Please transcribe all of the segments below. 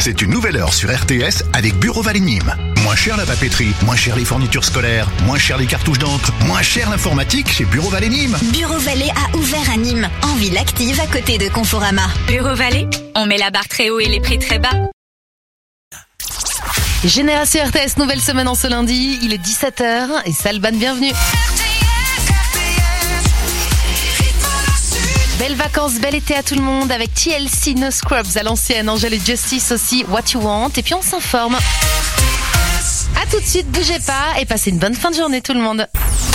C'est une nouvelle heure sur RTS avec Bureau Vallée Nîmes. Moins cher la papeterie, moins cher les fournitures scolaires, moins cher les cartouches d'encre, moins cher l'informatique chez Bureau Vallée Nîmes. Bureau Vallée a ouvert à Nîmes, en ville active à côté de Conforama. Bureau Vallée, on met la barre très haut et les prix très bas. Génération RTS, nouvelle semaine en ce lundi, il est 17h et Salban, bienvenue. Belles vacances, bel été à tout le monde avec TLC No Scrubs à l'ancienne, Angèle et Justice aussi, What You Want, et puis on s'informe. A tout de suite, bougez pas et passez une bonne fin de journée tout le monde.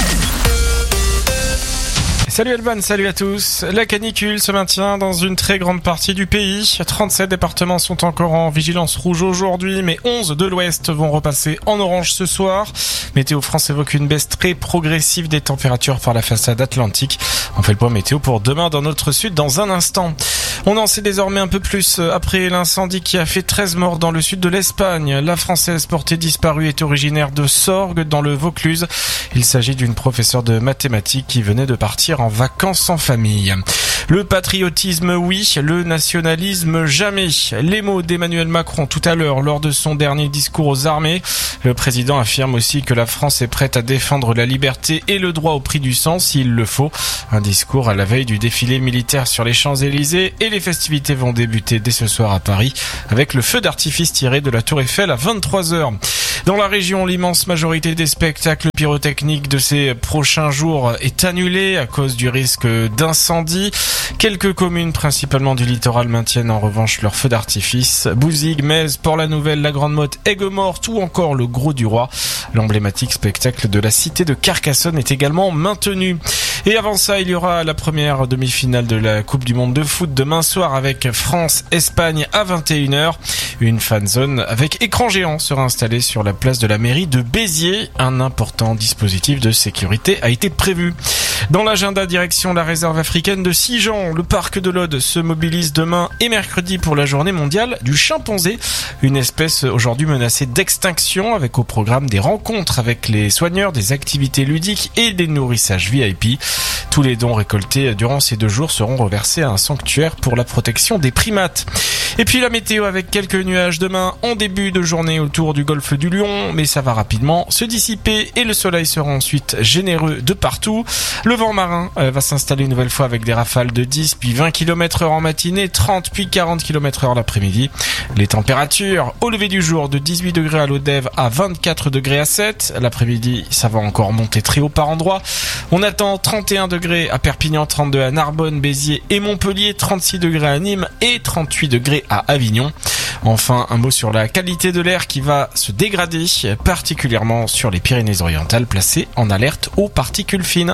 Salut Elban, salut à tous. La canicule se maintient dans une très grande partie du pays. 37 départements sont encore en vigilance rouge aujourd'hui, mais 11 de l'ouest vont repasser en orange ce soir. Météo France évoque une baisse très progressive des températures par la façade atlantique. On fait le point météo pour demain dans notre sud dans un instant. On en sait désormais un peu plus après l'incendie qui a fait 13 morts dans le sud de l'Espagne. La Française portée disparue est originaire de Sorgues dans le Vaucluse. Il s'agit d'une professeure de mathématiques qui venait de partir en vacances en famille. Le patriotisme, oui. Le nationalisme, jamais. Les mots d'Emmanuel Macron tout à l'heure lors de son dernier discours aux armées. Le président affirme aussi que la France est prête à défendre la liberté et le droit au prix du sang s'il le faut. Un discours à la veille du défilé militaire sur les Champs-Élysées, et les festivités vont débuter dès ce soir à Paris avec le feu d'artifice tiré de la Tour Eiffel à 23h. Dans la région, l'immense majorité des spectacles pyrotechniques de ces prochains jours est annulée à cause du risque d'incendie. Quelques communes, principalement du littoral, maintiennent en revanche leurs feux d'artifice. Bouzigues, Metz, Port-la-Nouvelle, la Grande-Motte, Aigues-Mortes ou encore le Gros-du-Roi. L'emblématique spectacle de la cité de Carcassonne est également maintenu. Et avant ça, il y aura la première demi-finale de la Coupe du Monde de foot demain soir avec France-Espagne à 21h. Une fanzone avec écran géant sera installée sur la place de la mairie de Béziers. Un important dispositif de sécurité a été prévu. Dans l'agenda, direction la réserve africaine de Sijan, le parc de l'Aude se mobilise demain et mercredi pour la journée mondiale du chimpanzé, une espèce aujourd'hui menacée d'extinction, avec au programme des rencontres avec les soigneurs, des activités ludiques et des nourrissages VIP. Tous les dons récoltés durant ces 2 jours seront reversés à un sanctuaire pour la protection des primates. Et puis la météo avec quelques nuages demain en début de journée autour du golfe du Lion, mais ça va rapidement se dissiper et le soleil sera ensuite généreux de partout. Le vent marin va s'installer une nouvelle fois avec des rafales de 10 puis 20 km/h en matinée, 30 puis 40 km/h l'après-midi. Les températures au lever du jour de 18 degrés à l'Odève à 24 degrés à 7. L'après-midi, ça va encore monter très haut par endroits. On attend 31 degrés à Perpignan, 32 à Narbonne, Béziers et Montpellier, 36 degrés à Nîmes et 38 degrés à Avignon. Enfin, un mot sur la qualité de l'air qui va se dégrader, particulièrement sur les Pyrénées-Orientales placées en alerte aux particules fines.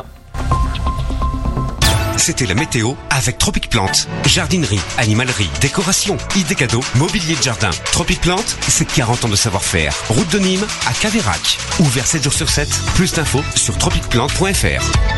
C'était la météo avec Tropic Plante. Jardinerie, animalerie, décoration, idées cadeaux, mobilier de jardin. Tropic Plante, c'est 40 ans de savoir-faire. Route de Nîmes à Caveyrac. Ouvert 7 jours sur 7. Plus d'infos sur tropicplante.fr.